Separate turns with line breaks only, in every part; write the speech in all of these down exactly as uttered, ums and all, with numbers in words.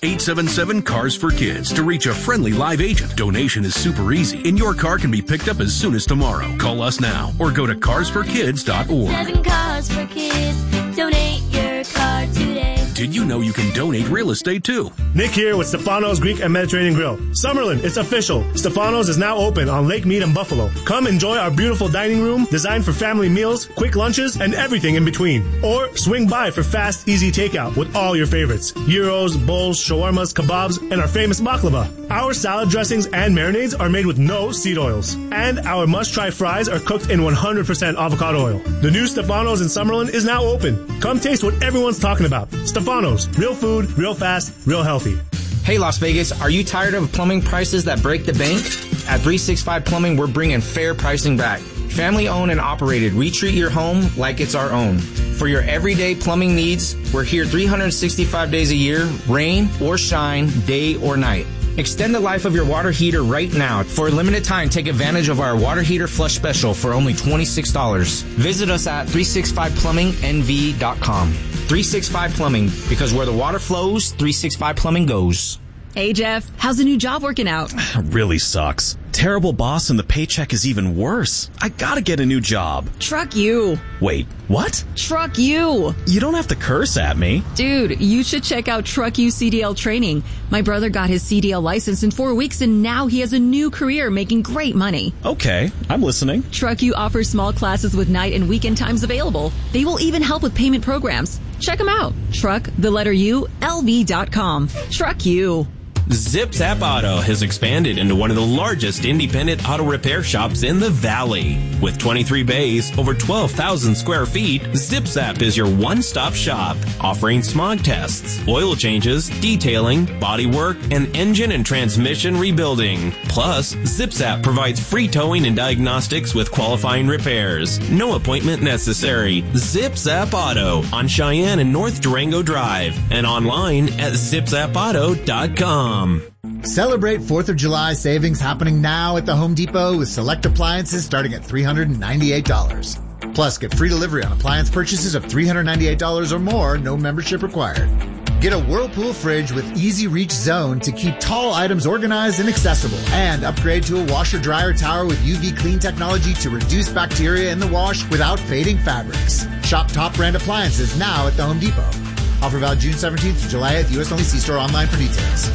eight seven seven, C A R S for Kids to reach a friendly live agent. Donation is super easy, and your car can be picked up as soon as tomorrow. Call us now or go to cars for kids dot org.
Seven Cars for Kids. Donate your car today.
Did you know you can donate real estate too?
Nick here with Stefano's Greek and Mediterranean Grill. Summerlin, it's official. Stefano's is now open on Lake Mead and Buffalo. Come enjoy our beautiful dining room designed for family meals, quick lunches, and everything in between. Or swing by for fast, easy takeout with all your favorites. Gyros, bowls, shawarmas, kebabs, and our famous baklava. Our salad dressings and marinades are made with no seed oils. And our must-try fries are cooked in one hundred percent avocado oil. The new Stefano's in Summerlin is now open. Come taste what everyone's talking about. Stefano's, real food, real fast, real healthy.
Hey Las Vegas, are you tired of plumbing prices that break the bank? At three sixty-five Plumbing, we're bringing fair pricing back. Family owned and operated, we treat your home like it's our own. For your everyday plumbing needs, we're here three hundred sixty-five days a year, rain or shine, day or night. Extend the life of your water heater right now. For a limited time, take advantage of our water heater flush special for only twenty-six dollars. Visit us at three sixty-five plumbing n v dot com. three sixty-five Plumbing, because where the water flows, three sixty-five Plumbing goes.
Hey, Jeff, how's the new job working out?
Really sucks. Terrible boss and the paycheck is even worse. I gotta get a new job.
Truck you.
Wait, what?
Truck you.
You don't have to curse at me.
Dude, you should check out Truck You C D L training. My brother got his C D L license in four weeks and now he has a new career making great money.
Okay, I'm listening.
Truck You offers small classes with night and weekend times available. They will even help with payment programs. Check them out. Truck, the letter U, L V dot com. Truck You.
Zip Zap Auto has expanded into one of the largest independent auto repair shops in the Valley. With twenty-three bays, over twelve thousand square feet, Zip Zap is your one-stop shop, offering smog tests, oil changes, detailing, body work, and engine and transmission rebuilding. Plus, Zip Zap provides free towing and diagnostics with qualifying repairs. No appointment necessary. Zip Zap Auto on Cheyenne and North Durango Drive and online at zip zap auto dot com.
Celebrate fourth of July savings happening now at the Home Depot with select appliances starting at three hundred ninety-eight dollars. Plus, get free delivery on appliance purchases of three hundred ninety-eight dollars or more, no membership required. Get a Whirlpool fridge with easy reach zone to keep tall items organized and accessible. And upgrade to a washer dryer tower with U V clean technology to reduce bacteria in the wash without fading fabrics. Shop top brand appliances now at the Home Depot. Offer valid June seventeenth to July eighth, U S only. See store online for details.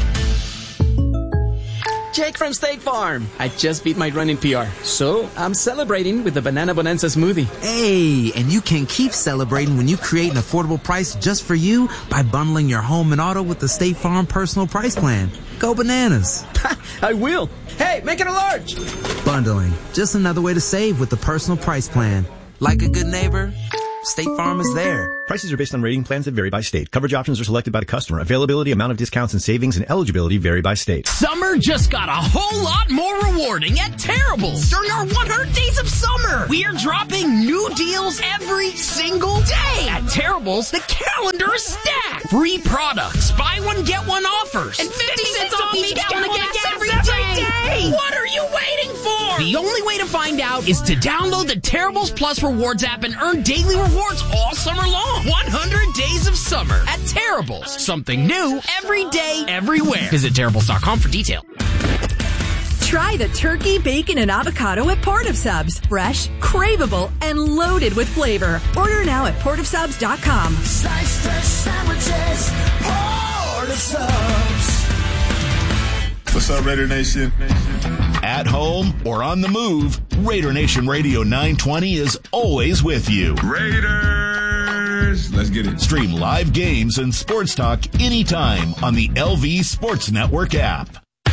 Jake from State Farm. I just beat my running P R, so I'm celebrating with the Banana Bonanza smoothie.
Hey, and you can keep celebrating when you create an affordable price just for you by bundling your home and auto with the State Farm Personal Price Plan. Go bananas.
I will. Hey, make it a large.
Bundling. Just another way to save with the Personal Price Plan. Like a good neighbor, State Farm is there.
Prices are based on rating plans that vary by state. Coverage options are selected by the customer. Availability, amount of discounts and savings, and eligibility vary by state.
Summer just got a whole lot more rewarding at Terrible's during our one hundred days of summer. We are dropping new deals every single day. At Terrible's, the calendar is stacked. Free products, buy one, get one offers, and fifty cents off each gallon of gas every day. What are you waiting for? The only way to find out is to download the Terrible's Plus Rewards app and earn daily rewards all summer long. one hundred days of summer at Terrible's. Something new every day, everywhere. Visit Terrible's dot com for details.
Try the turkey, bacon, and avocado at Port of Subs. Fresh, craveable, and loaded with flavor. Order now at port of subs dot com.
Sliced fresh sandwiches, Port of Subs.
What's up, Raider Nation?
At home or on the move, Raider Nation Radio nine twenty is always with you.
Raiders! Let's get it.
Stream live games and sports talk anytime on the L V Sports Network app.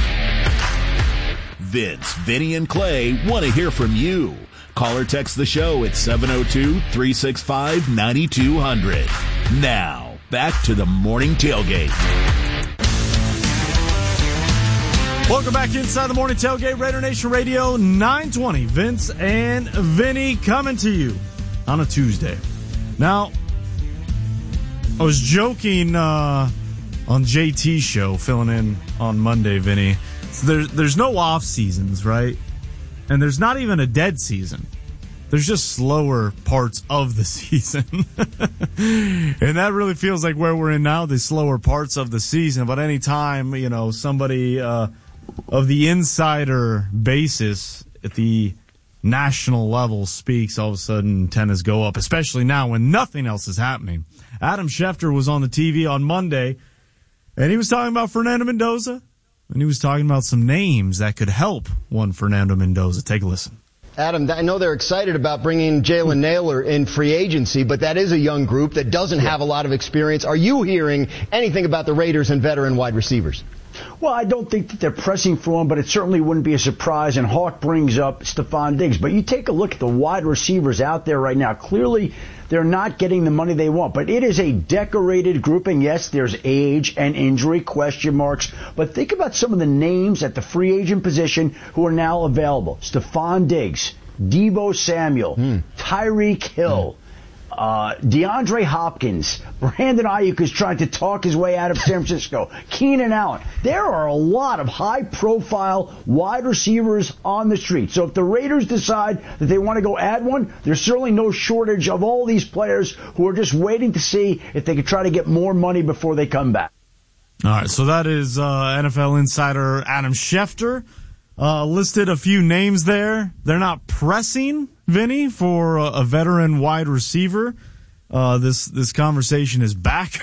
Vince, Vinny, and Clay want to hear from you. Call or text the show at seven oh two, three six five, nine two zero zero. Now, back to the morning tailgate.
Welcome back inside the morning tailgate, Raider Nation Radio nine twenty. Vince and Vinny coming to you on a Tuesday. Now, I was joking uh, on J T's show, filling in on Monday, Vinny. So there, there's no off seasons, right? And there's not even a dead season. there's just slower parts of the season. And that really feels like where we're in now, the slower parts of the season. But any time, you know, somebody uh, of the insider basis at the national level speaks, all of a sudden antennas go up, especially now when nothing else is happening. Adam Schefter was on the T V on Monday, and he was talking about Fernando Mendoza, and he was talking about some names that could help one Fernando Mendoza. Take a listen.
Adam, I know they're excited about bringing Jalen Naylor in free agency, but that is a young group that doesn't have a lot of experience. Are you hearing anything about the Raiders and veteran wide receivers?
Well, I don't think that they're pressing for him, but it certainly wouldn't be a surprise. And Hawk brings up Stephon Diggs. But you take a look at the wide receivers out there right now. Clearly, they're not getting the money they want. But it is a decorated group. And yes, there's age and injury question marks. But think about some of the names at the free agent position who are now available. Stephon Diggs, Deebo Samuel, hmm. Tyreek Hill. Hmm. Uh, DeAndre Hopkins, Brandon Ayuk is trying to talk his way out of San Francisco, Keenan Allen. There are a lot of high-profile wide receivers on the street. So if the Raiders decide that they want to go add one, there's certainly no shortage of all these players who are just waiting to see if they can try to get more money before they come back.
All right, so that is uh, N F L insider Adam Schefter. Uh, listed a few names there. They're not pressing, Vinny, for a, a veteran wide receiver. Uh, this this conversation is back.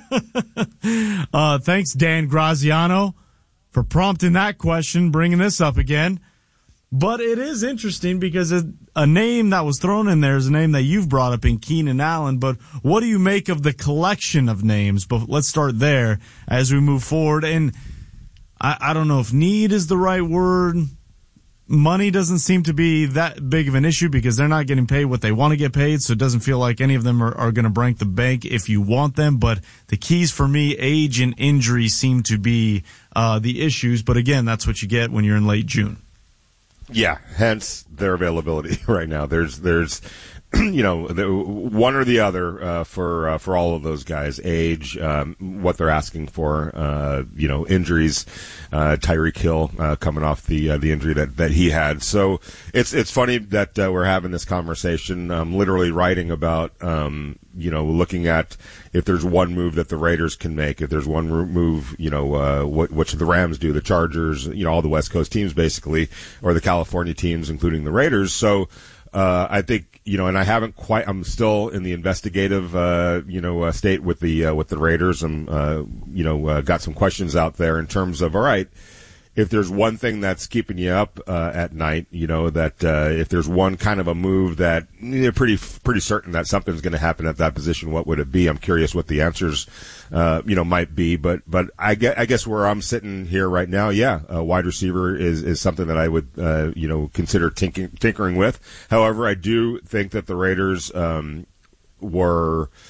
uh, thanks, Dan Graziano, for prompting that question, bringing this up again. But it is interesting because a, a name that was thrown in there is a name that you've brought up in Keenan Allen. But what do you make of the collection of names? But let's start there as we move forward. And I, I don't know if need is the right word. Money doesn't seem to be that big of an issue because they're not getting paid what they want to get paid, so it doesn't feel like any of them are, are going to break the bank if you want them. But the keys for me, age and injury, seem to be uh, the issues. But again, that's what you get when you're in late June.
Yeah, hence their availability right now. There's, there's, you know, the, one or the other uh, for uh, for all of those guys. Age, um, what they're asking for, uh, you know, injuries. Uh, Tyreek Hill uh, coming off the uh, the injury that, that he had. So it's it's funny that uh, we're having this conversation. I'm literally writing about, um, you know, looking at if there's one move that the Raiders can make, if there's one move, you know, uh, what, what should the Rams do, the Chargers, you know, all the West Coast teams basically, or the California teams, including the Raiders. So uh, I think, you know, and I haven't quite, I'm still in the investigative, uh, you know, uh, state with the, uh, with the Raiders. I'm, uh, you know, uh, got some questions out there in terms of, all right, if there's one thing that's keeping you up uh, at night, you know, that uh, if there's one kind of a move that you're pretty pretty certain that something's going to happen at that position, what would it be? I'm curious what the answers, uh, you know, might be. But but I guess, I guess where I'm sitting here right now, yeah, a wide receiver is, is something that I would, uh, you know, consider tinkering, tinkering with. However, I do think that the Raiders um, were –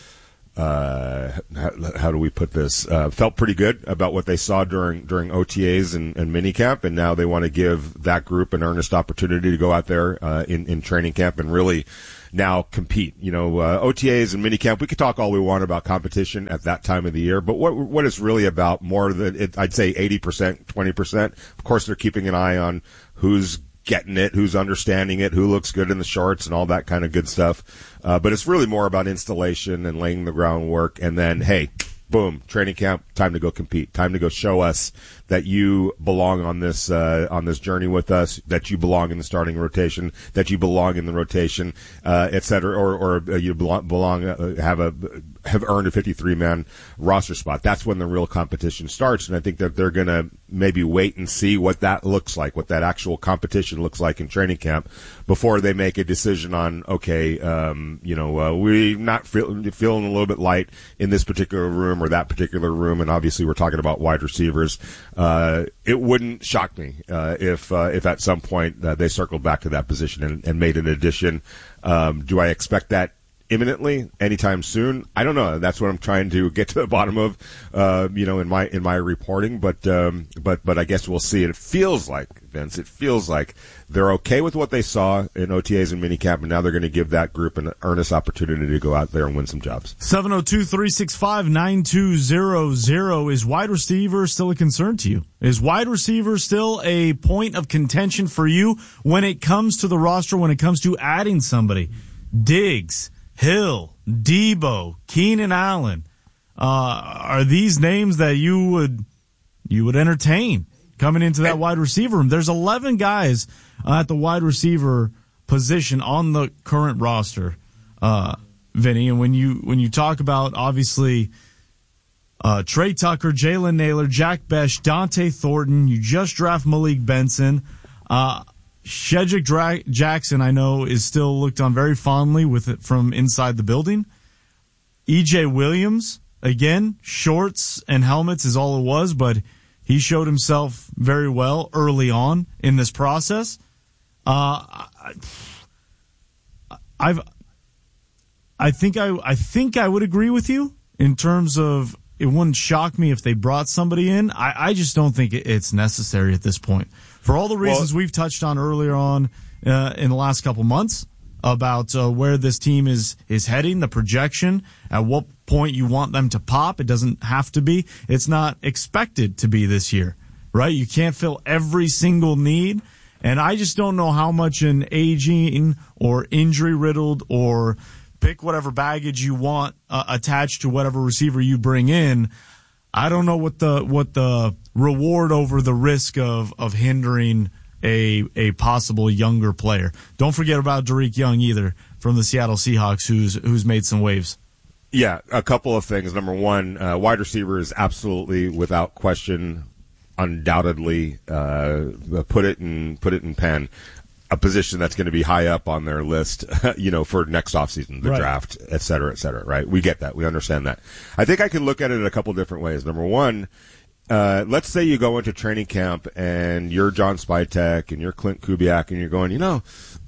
Uh, how, how do we put this? Uh, felt pretty good about what they saw during during O T As and, and minicamp, and now they want to give that group an earnest opportunity to go out there uh, in in training camp and really now compete. You know, uh, O T As and minicamp. We could talk all we want about competition at that time of the year, but what what it's really about more than it, I'd say eighty percent, twenty percent. Of course, they're keeping an eye on who's getting it, who's understanding it, who looks good in the shorts and all that kind of good stuff. Uh, but it's really more about installation and laying the groundwork. And then, hey, boom, training camp, time to go compete, time to go show us that you belong on this uh, on this journey with us, that you belong in the starting rotation, that you belong in the rotation, uh, et cetera, or, or uh, you belong, belong uh, have a have earned a fifty-three man roster spot. That's when the real competition starts, and I think that they're going to maybe wait and see what that looks like, what that actual competition looks like in training camp before they make a decision on, okay, um, you know, uh, we're not feel, feeling a little bit light in this particular room or that particular room, and obviously we're talking about wide receivers. Uh, it wouldn't shock me uh, if uh, if at some point uh, they circled back to that position and, and made an addition. Um, do I expect that imminently, anytime soon. I don't know. That's what I'm trying to get to the bottom of, uh, you know, in my in my reporting. But um, but but I guess we'll see. It feels like, Vince, it feels like they're okay with what they saw in O T As and minicamp, and now they're going to give that group an earnest opportunity to go out there and win some jobs.
seven oh two, three six five, nine two zero zero. Is wide receiver still a concern to you? Is wide receiver still a point of contention for you when it comes to the roster, when it comes to adding somebody? Diggs, Hill, Debo, Keenan Allen. Uh, are these names that you would you would entertain coming into that wide receiver room? There's eleven guys uh, at the wide receiver position on the current roster, uh, Vinny. And when you when you talk about, obviously, uh, Trey Tucker, Jalen Nailor, Jack Besh, Dante Thornton, you just draft Malik Benson. Uh, Shedrick Dra- Jackson, I know, is still looked on very fondly with it from inside the building. E J Williams, again, shorts and helmets is all it was, but he showed himself very well early on in this process. Uh, I, I've, I think I, I think I would agree with you in terms of it wouldn't shock me if they brought somebody in. I, I just don't think it's necessary at this point. For all the reasons well, we've touched on earlier on uh, in the last couple months about uh, where this team is is heading, the projection, at what point you want them to pop. It doesn't have to be. It's not expected to be this year, right? You can't fill every single need. And I just don't know how much an aging or injury-riddled or pick whatever baggage you want uh, attached to whatever receiver you bring in. I don't know what the what the reward over the risk of of hindering a a possible younger player. Don't forget about Derek Young either from the Seattle Seahawks, who's who's made some waves.
Yeah, a couple of things. Number one, uh, wide receiver is absolutely, without question, undoubtedly, uh, put it in put it in pen, a position that's going to be high up on their list, you know, for next offseason, the right. draft, et cetera, et cetera, right? We get that. We understand that. I think I can look at it a couple different ways. Number one, uh, let's say you go into training camp and you're John Spytek and you're Clint Kubiak and you're going, you know,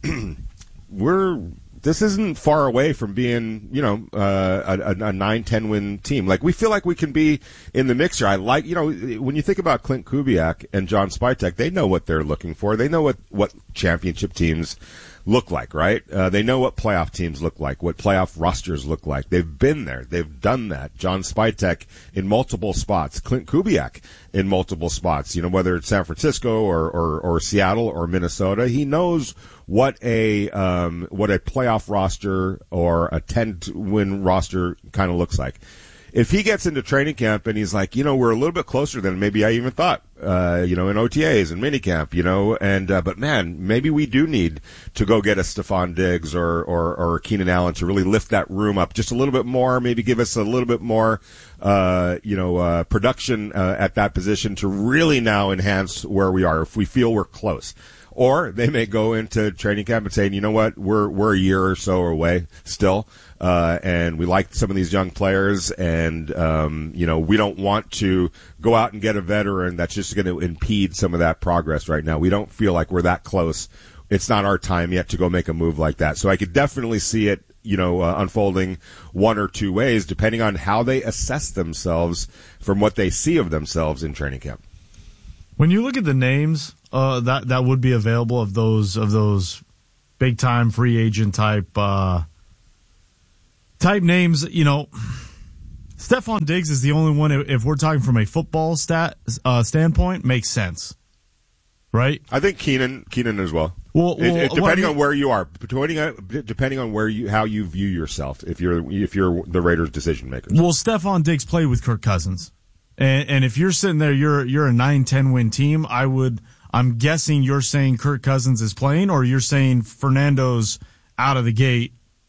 we're, this isn't far away from being, you know, uh, a, a nine ten win team. Like, we feel like we can be in the mixer. I like, you know, when you think about Clint Kubiak and John Spytek, they know what they're looking for. They know what, what championship teams look like, right? Uh, they know what playoff teams look like, what playoff rosters look like. They've been there. They've done that. John Spytek in multiple spots. Clint Kubiak in multiple spots. You know, whether it's San Francisco or, or, or Seattle or Minnesota, he knows what a um, what a playoff roster or a ten win roster kind of looks like. If he gets into training camp and he's like, you know, we're a little bit closer than maybe I even thought, uh, you know, in O T As and minicamp, you know, and, uh, but man, maybe we do need to go get a Stephon Diggs or, or, or Keenan Allen to really lift that room up just a little bit more, maybe give us a little bit more, uh, you know, uh, production, uh, at that position to really now enhance where we are if we feel we're close. Or they may go into training camp and say, you know what, we're, we're a year or so away still. Uh, and we like some of these young players, and, um, you know, we don't want to go out and get a veteran that's just going to impede some of that progress right now. We don't feel like we're that close. It's not our time yet to go make a move like that. So I could definitely see it, you know, uh, unfolding one or two ways, depending on how they assess themselves from what they see of themselves in training camp.
When you look at the names uh, that that would be available of those of those big time free agent type uh, type names, you know, Stephon Diggs is the only one. If we're talking from a football stat uh, standpoint, makes sense, right?
I think Keenan Keenan as well.
Well, well
it, it, depending
well, I mean,
on where you are, depending on depending on where you how you view yourself, if you're if you're the Raiders' decision maker.
Well, Stephon Diggs played with Kirk Cousins. And, and if you're sitting there, you're you're a nine ten win team. I would. I'm guessing you're saying Kirk Cousins is playing, or you're saying Fernando's out of the gate,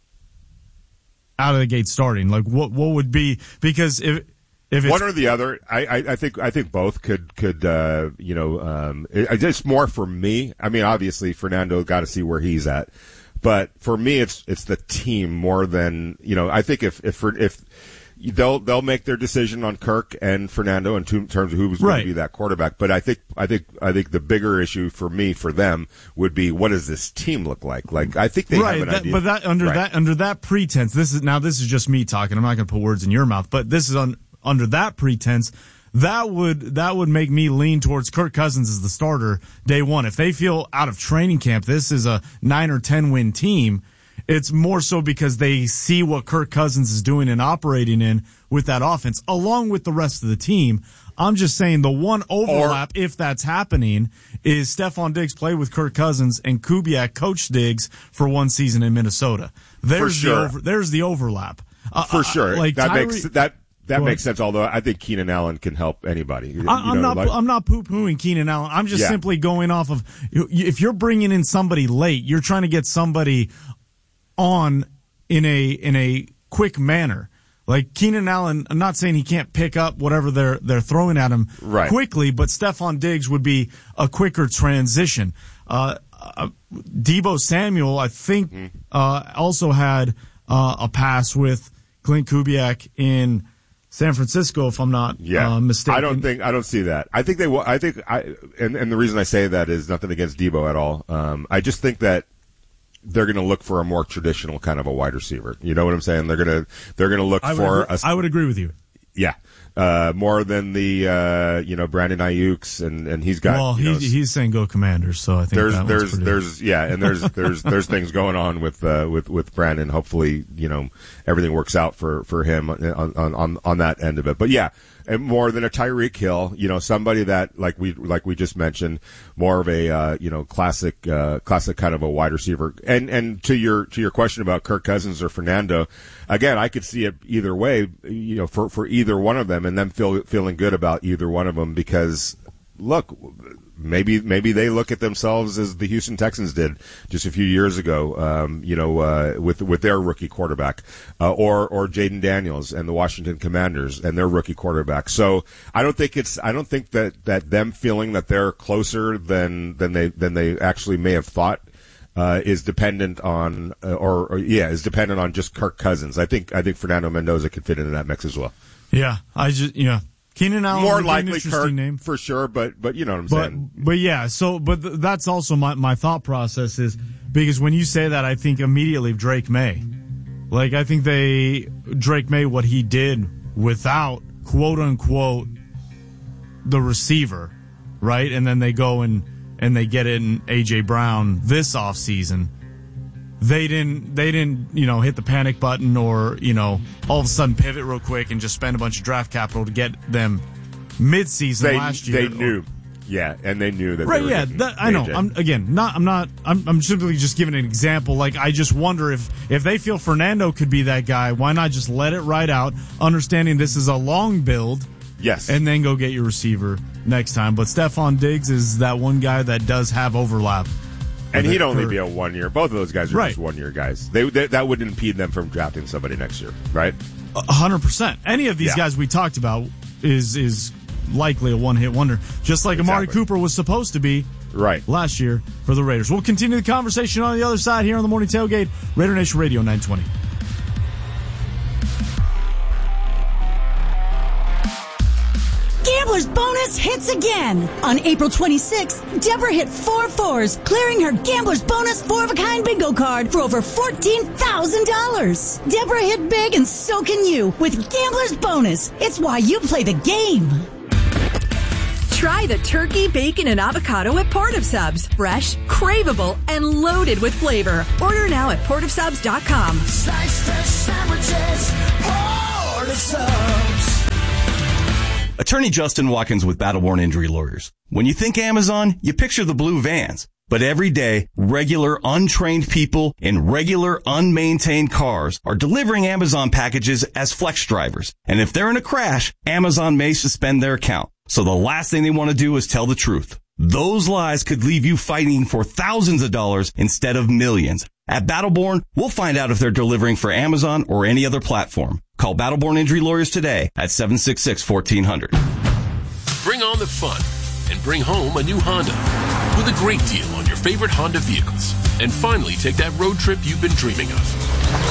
out of the gate starting. Like what? What would be because if if it's,
one or the other, I, I, I think I think both could could uh, you know um, it, it's more for me. I mean, obviously Fernando got to see where he's at, but for me, it's it's the team more than you know. I think if if if they'll they'll make their decision on Kirk and Fernando in two, terms of who's going
Right.
to be that quarterback. But I think I think I think the bigger issue for me for them would be what does this team look like? Like I think they
right,
have an
that,
idea.
but that under
Right.
that under that pretense, this is now this is just me talking. I'm not going to put words in your mouth, but this is on, under that pretense. That would that would make me lean towards Kirk Cousins as the starter day one. If they feel out of training camp, this is a nine or ten win team. It's more so because they see what Kirk Cousins is doing and operating in with that offense, along with the rest of the team. I'm just saying the one overlap, or, if that's happening, is Stephon Diggs played with Kirk Cousins and Kubiak coached Diggs for one season in Minnesota. There's
sure.
the over, there's the overlap. Uh,
For sure.
Like
that
Tyree,
makes that that
Go
makes
ahead.
sense. Although I think Keenan Allen can help anybody. You
I, I'm
know,
not.
like-
I'm not poo-pooing Keenan Allen. I'm just
Yeah.
simply going off of if you're bringing in somebody late, you're trying to get somebody on in a in a quick manner. Like Keenan Allen, I'm not saying he can't pick up whatever they're they're throwing at him
Right.
quickly, but Stephon Diggs would be a quicker transition. Uh, uh, Deebo Samuel, I think,
Mm-hmm.
uh, also had uh, a pass with Clint Kubiak in San Francisco, if I'm not
Yeah,
uh, mistaken.
I don't think I don't see that. I think they. will I think I and and the reason I say that is nothing against Debo at all. Um, I just think that they're going to look for a more traditional kind of a wide receiver. You know what I'm saying? They're going to they're going to look
I would,
for
agree,
a.
I would agree with you.
Yeah, uh, more than the uh, you know Brandon Ayuk's and and he's got.
Well,
you know,
he's he's saying go Commanders, so I think
there's
that one's
there's
pretty-
there's yeah, and there's there's there's things going on with uh, with with Brandon. Hopefully, you know everything works out for for him on on on, on that end of it. But yeah. And more than a Tyreek Hill, you know, somebody that like we like we just mentioned, more of a uh, you know classic uh, classic kind of a wide receiver. And and to your to your question about Kirk Cousins or Fernando, again, I could see it either way, you know, for for either one of them, and them feel feeling good about either one of them because look. Maybe maybe they look at themselves as the Houston Texans did just a few years ago, um, you know, uh, with with their rookie quarterback, uh, or or Jaden Daniels and the Washington Commanders and their rookie quarterback. So I don't think it's I don't think that, that them feeling that they're closer than than they than they actually may have thought uh, is dependent on uh, or, or yeah is dependent on just Kirk Cousins. I think I think Fernando Mendoza could fit into that mix as well.
Yeah, I just yeah. Keenan Allen
More
would be an
likely
interesting
Kirk
name.
for sure, but but you know what I'm
But
saying.
but yeah, so but th- that's also my my thought process is because when you say that, I think immediately of Drake May. Like I think they Drake May what he did without quote unquote the receiver, right? And then they go and and they get in A J Brown this offseason. They didn't, they didn't, you know, hit the panic button or, you know, all of a sudden pivot real quick and just spend a bunch of draft capital to get them mid-season
They,
last year.
they knew, yeah, and they knew that.
Right,
they were
yeah,
getting
that, I know.
A J.
I'm again not. I'm not. I'm. I'm simply just giving an example. Like I just wonder if if they feel Fernando could be that guy, why not just let it ride out, understanding this is a long build.
Yes,
and then go get your receiver next time. But Stephon Diggs is that one guy that does have overlap.
And
with
he'd
it
only
for-
be a one year. Both of those guys are
Right.
just one year guys. They, they that wouldn't impede them from drafting somebody next year, right?
A hundred percent. Any of these
Yeah.
guys we talked about is is likely a one hit wonder, just like Amari
Exactly.
Cooper was supposed to be
right
last year for the Raiders. We'll continue the conversation on the other side here on the Morning Tailgate, Raider Nation Radio nine twenty.
Gambler's Bonus hits again. On April twenty-sixth, Deborah hit four fours, clearing her Gambler's Bonus four-of-a-kind bingo card for over fourteen thousand dollars. Deborah hit big and so can you with Gambler's Bonus. It's why you play the game.
Try the turkey, bacon, and avocado at Port of Subs. Fresh, craveable, and loaded with flavor. Order now at port of subs dot com.
Slice fresh sandwiches, Port of Subs.
Attorney Justin Watkins with Battleborn Injury Lawyers. When you think Amazon, you picture the blue vans. But every day, regular, untrained people in regular, unmaintained cars are delivering Amazon packages as flex drivers. And if they're in a crash, Amazon may suspend their account. So the last thing they want to do is tell the truth. Those lies could leave you fighting for thousands of dollars instead of millions. At Battleborn, we'll find out if they're delivering for Amazon or any other platform. Call Battleborn Injury Lawyers today at seven six six, one four zero zero.
Bring on the fun and bring home a new Honda with a great deal on your favorite Honda vehicles. And finally take that road trip you've been dreaming of.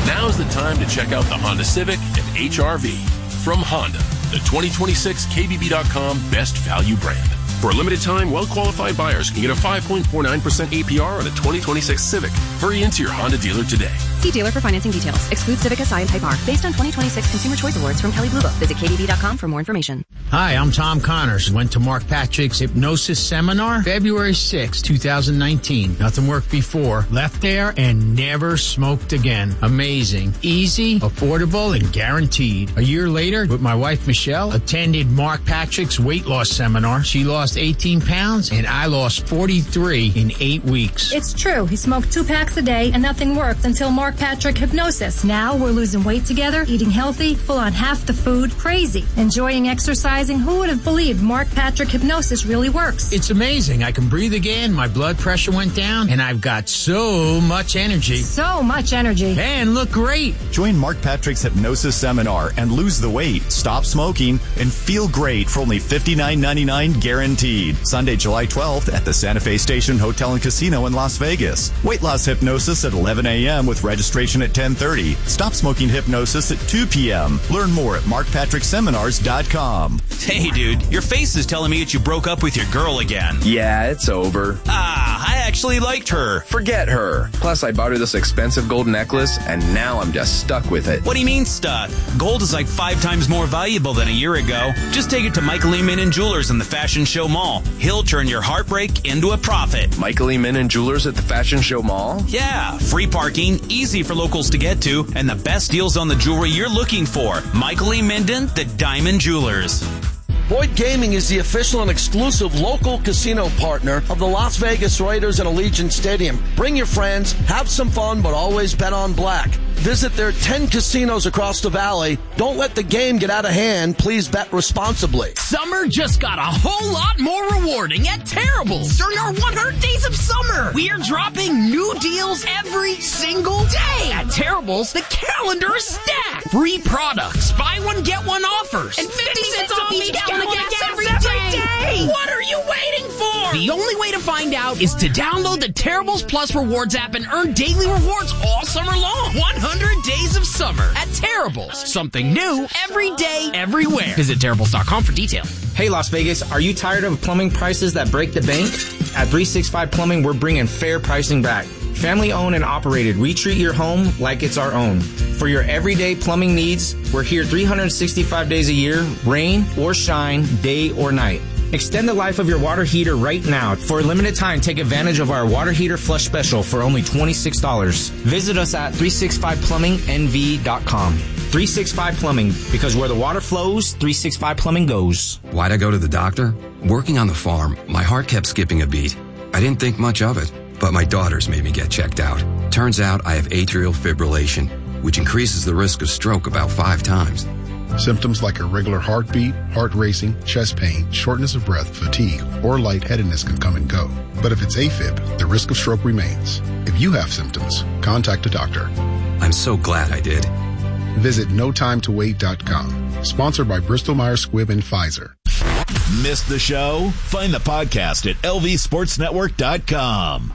Now's the time to check out the Honda Civic and H R V. From Honda, the twenty twenty-six K B B dot com Best Value brand. For a limited time, well-qualified buyers can get a five point four nine percent A P R on a twenty twenty-six Civic. Hurry into your Honda dealer today.
See dealer for financing details. Exclude Civic S I and Type R. Based on twenty twenty-six Consumer Choice Awards from Kelley Blue Book. Visit K B B dot com for more information.
Hi, I'm Tom Connors. Went to Mark Patrick's Hypnosis Seminar February sixth, twenty nineteen. Nothing worked before. Left there and never smoked again. Amazing. Easy, affordable, and guaranteed. A year later, with my wife Michelle, attended Mark Patrick's weight loss seminar. She lost eighteen pounds and I lost forty-three in eight weeks.
It's true. He smoked two packs a day and nothing worked until Mark Patrick Hypnosis. Now we're losing weight together, eating healthy, full on half the food, crazy, enjoying exercising. Who would have believed Mark Patrick Hypnosis really works?
It's amazing. I can breathe again. My blood pressure went down and I've got so much energy.
So much energy.
And look great.
Join Mark Patrick's Hypnosis Seminar and lose the weight, stop smoking, and feel great for only fifty-nine ninety-nine guaranteed. Sunday, July twelfth at the Santa Fe Station Hotel and Casino in Las Vegas. Weight loss hypnosis at eleven a.m. with registration at ten thirty. Stop smoking hypnosis at two p.m. Learn more at mark patrick seminars dot com.
Hey, dude, your face is telling me that you broke up with your girl again.
Yeah, it's over.
Ah, I actually liked her.
Forget her. Plus, I bought her this expensive gold necklace, and now I'm just stuck with it.
What do you mean stuck? Gold is like five times more valuable than a year ago. Just take it to Michael E. Min and Jewelers in the Fashion Show Mall. He'll turn your heartbreak into a profit.
Michael E. Min and Jewelers at the Fashion Show Mall?
Yeah, free parking, easy for locals to get to, and the best deals on the jewelry you're looking for. Michael E. Minden, the Diamond Jewelers.
Boyd Gaming is the official and exclusive local casino partner of the Las Vegas Raiders and Allegiant Stadium. Bring your friends, have some fun, but always bet on black. Visit their ten casinos across the valley. Don't let the game get out of hand. Please bet responsibly.
Summer just got a whole lot more rewarding at Terrible's. During our one hundred days of summer, we are dropping new deals every single day. At Terrible's, the calendar is stacked. Free products, buy one, get one offers, and fifty cents off each gallon of gas every day. What are you waiting for? The only way to find out is to download the Terrible's Plus Rewards app and earn daily rewards all summer long. one hundred days of summer at Terrible's. Something new every day, everywhere. Visit Terrible's dot com for details.
Hey, Las Vegas, are you tired of plumbing prices that break the bank? At three sixty-five Plumbing, we're bringing fair pricing back. Family owned and operated, we treat your home like it's our own. For your everyday plumbing needs, we're here three hundred sixty-five days a year, rain or shine, day or night. Extend the life of your water heater right now. For a limited time, take advantage of our water heater flush special for only twenty-six dollars. Visit us at three sixty-five plumbing n v dot com. three sixty-five Plumbing, because where the water flows, three sixty-five Plumbing goes.
Why'd I go to the doctor? Working on the farm, my heart kept skipping a beat. I didn't think much of it, but my daughters made me get checked out. Turns out I have atrial fibrillation, which increases the risk of stroke about five times.
Symptoms like irregular heartbeat, heart racing, chest pain, shortness of breath, fatigue, or lightheadedness can come and go. But if it's AFib, the risk of stroke remains. If you have symptoms, contact a doctor.
I'm so glad I did.
Visit no time to wait dot com. Sponsored by Bristol Myers Squibb and Pfizer.
Missed the show? Find the podcast at L V sports network dot com.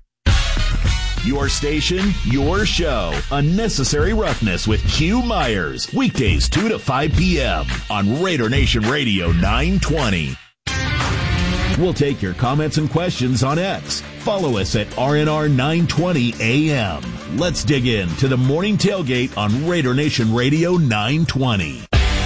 Your station, your show. Unnecessary Roughness with Q Myers. Weekdays two to five p.m. on Raider Nation Radio nine twenty. We'll take your comments and questions on X. Follow us at R N R nine twenty A M. Let's dig in to the morning tailgate on Raider Nation Radio nine twenty.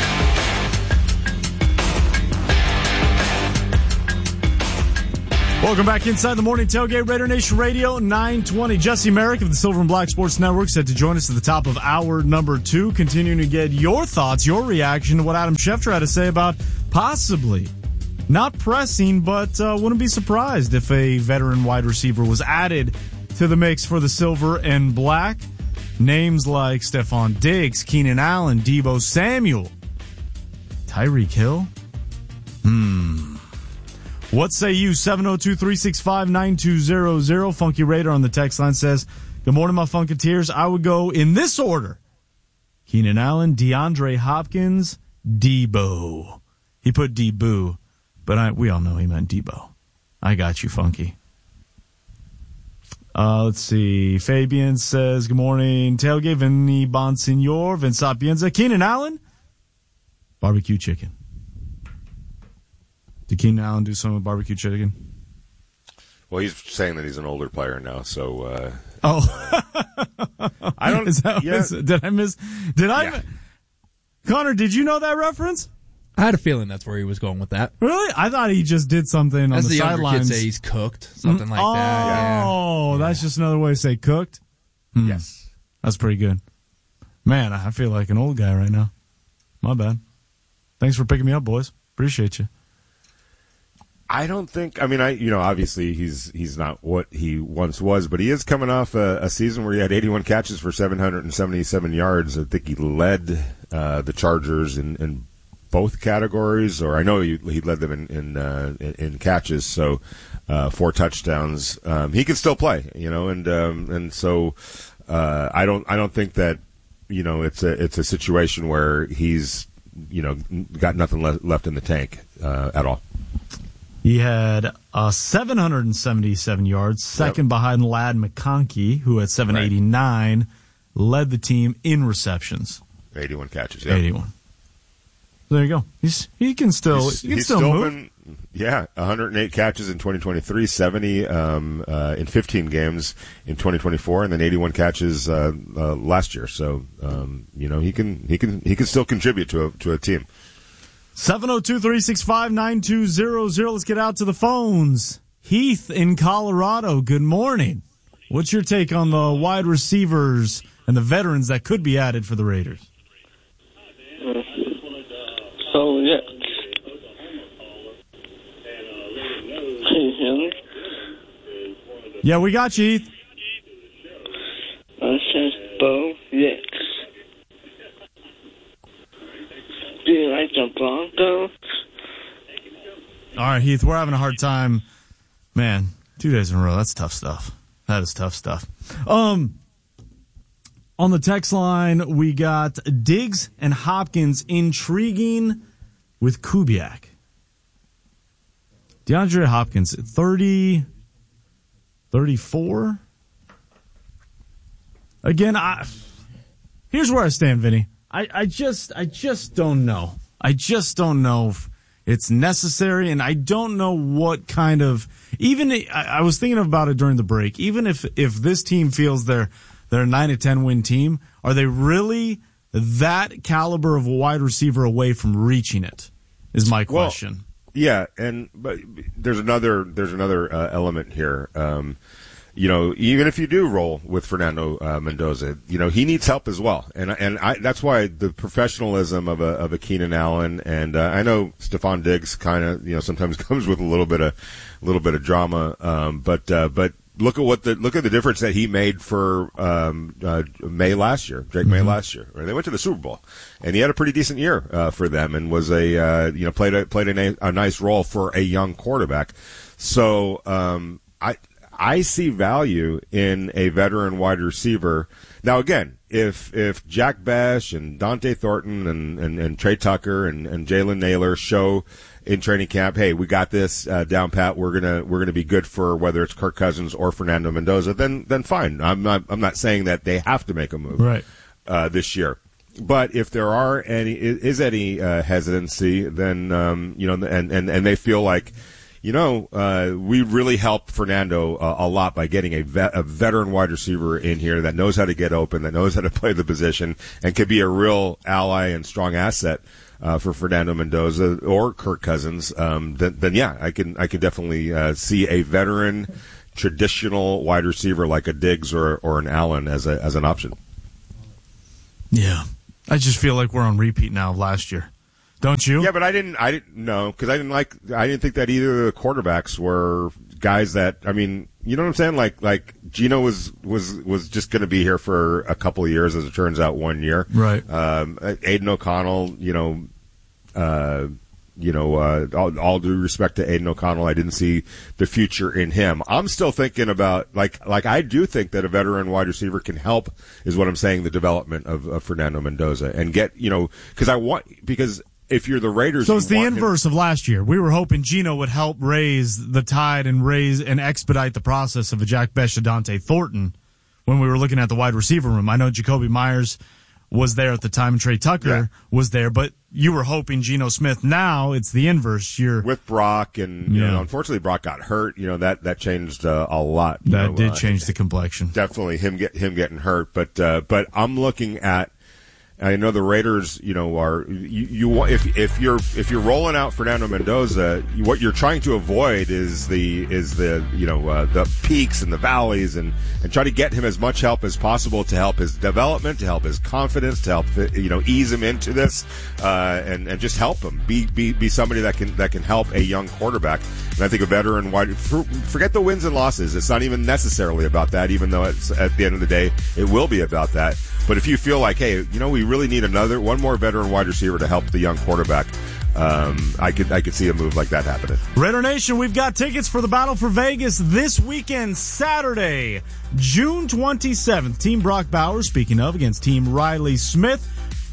Welcome back inside the morning tailgate, Raider Nation Radio nine twenty. Jesse Merrick of the Silver and Black Sports Network set to join us at the top of hour number two, continuing to get your thoughts, your reaction to what Adam Schefter had to say about possibly not pressing, but uh, wouldn't be surprised if a veteran wide receiver was added to the mix for the Silver and Black. Names like Stephon Diggs, Keenan Allen, Deebo Samuel, Tyreek Hill. Hmm. What say you? seven oh two, three six five, nine two zero zero. Funky Raider on the text line says, good morning, my Funketeers. I would go in this order: Keenan Allen, DeAndre Hopkins, Deebo. He put Deebo, but I, we all know he meant Deebo. I got you, Funky. Uh, let's see. Fabian says, good morning. Tailgate, Vinny Bonsignor, Vince Sapienza. Keenan Allen, barbecue chicken. Did Keenan Allen do something with barbecue chicken?
Well, he's saying that he's an older player now, so. Uh,
oh.
I don't.
Is that,
yeah.
is, did I miss? Did I?
Yeah.
Connor, did you know that reference?
I had a feeling that's where he was going with that.
Really? I thought he just did something on
As
the,
the younger
sidelines.
kids say, he's cooked, something like
oh,
that.
Oh,
yeah.
that's just another way to say cooked? Hmm.
Yes.
That's pretty good. Man, I feel like an old guy right now. My bad. Thanks for picking me up, boys. Appreciate you.
I don't think. I mean, I you know, obviously he's he's not what he once was, but he is coming off a, a season where he had eighty-one catches for seven hundred seventy-seven yards. I think he led uh, the Chargers in, in both categories, or I know he, he led them in in, uh, in, in catches. So uh, four touchdowns. Um, he can still play, you know, and um, and so uh, I don't I don't think that you know it's a it's a situation where he's you know got nothing le- left in the tank uh, at all.
He had uh, seven hundred seventy-seven yards, second yep. behind Ladd McConkey, who had seven eighty-nine, right. led the team in receptions.
eighty-one catches, yeah.
eighty-one. There you go. He's he can still
he's,
he can
he's
still,
still
move.
Been, yeah, one hundred eight catches in twenty twenty-three, seventy um, uh, in fifteen games in twenty twenty-four, and then eighty-one catches uh, uh, last year. So um, you know he can he can he can still contribute to a to a team.
seven oh two, three six five, nine two zero zero. Let's get out to the phones. Heath in Colorado, good morning. What's your take on the wide receivers and the veterans that could be added for the Raiders?
Oh, yeah. Can you hear me?
Yeah, we got you, Heath.
I said Bo Nix. Do you like the Broncos?
All right, Heath, we're having a hard time. Man, two days in a row, that's tough stuff. That is tough stuff. Um, on the text line, we got Diggs and Hopkins intriguing with Kubiak. DeAndre Hopkins, thirty, thirty-four? Again, I, here's where I stand, Vinny. I, I just, I just don't know. I just don't know if it's necessary, and I don't know what kind of, even, I, I was thinking about it during the break, even if, if this team feels they're, they're a nine to ten win team, are they really that caliber of a wide receiver away from reaching it, is my question.
Well, yeah, and, but there's another, there's another uh, element here. Um, You know, even if you do roll with Fernando uh, Mendoza, you know he needs help as well, and and I, that's why the professionalism of a of a Keenan Allen, and uh, I know Stephon Diggs kind of you know sometimes comes with a little bit of a little bit of drama, um, but uh, but look at what the look at the difference that he made for um, uh, May last year, Drake May mm-hmm. last year. Right? They went to the Super Bowl, and he had a pretty decent year uh, for them, and was a uh, you know played a played a, na- a nice role for a young quarterback. So um, I. I see value in a veteran wide receiver. Now, again, if if Jack Bash and Dante Thornton and, and, and Trey Tucker and, and Jalen Naylor show in training camp, hey, we got this uh, down pat. We're gonna we're gonna be good for whether it's Kirk Cousins or Fernando Mendoza. Then then fine. I'm not I'm not saying that they have to make a move
right
uh, this year. But if there are any is any uh, hesitancy, then um, you know, and, and, and they feel like. You know, uh, we really helped Fernando uh, a lot by getting a, vet, a veteran wide receiver in here that knows how to get open, that knows how to play the position, and could be a real ally and strong asset uh, for Fernando Mendoza or Kirk Cousins. Um, then, then, yeah, I can I can definitely uh, see a veteran, traditional wide receiver like a Diggs or or an Allen as a as an option.
Yeah, I just feel like we're on repeat now of last year. Don't you?
Yeah, but I didn't. I didn't know because I didn't like. I didn't think that either of the quarterbacks were guys that. I mean, you know what I'm saying? Like, like Gino was was was just going to be here for a couple of years, as it turns out, one year.
Right.
Um, Aiden O'Connell. You know, uh, you know. Uh, all, all due respect to Aiden O'Connell, I didn't see the future in him. I'm still thinking about like like I do think that a veteran wide receiver can help. Is what I'm saying. The development of, of Fernando Mendoza and get you know because I want because. if you're the Raiders,
so
you
it's the
want him-
inverse of last year. We were hoping Geno would help raise the tide and raise and expedite the process of a Jack Bech, Dante Thornton when we were looking at the wide receiver room. I know Jacoby Myers was there at the time, and Trey Tucker yeah. was there, but you were hoping Geno Smith. Now it's the inverse. You're
with Brock, and you yeah. know, unfortunately Brock got hurt. You know that that changed uh, a lot.
That
know,
did
uh,
change the complexion.
Definitely him get him getting hurt, but uh, but I'm looking at. I know the Raiders, you know, are you, you if if you're if you're rolling out Fernando Mendoza, what you're trying to avoid is the is the you know uh, the peaks and the valleys, and and try to get him as much help as possible to help his development, to help his confidence, to help you know ease him into this, uh, and and just help him be be be somebody that can that can help a young quarterback. And I think a veteran wide forget the wins and losses. It's not even necessarily about that, even though it's at the end of the day it will be about that. But if you feel like, hey, you know, we really need another one more veteran wide receiver to help the young quarterback, um, I could I could see a move like that happening.
Raider Nation, we've got tickets for the Battle for Vegas this weekend, Saturday, June twenty-seventh. Team Brock Bowers, speaking of, against Team Riley Smith.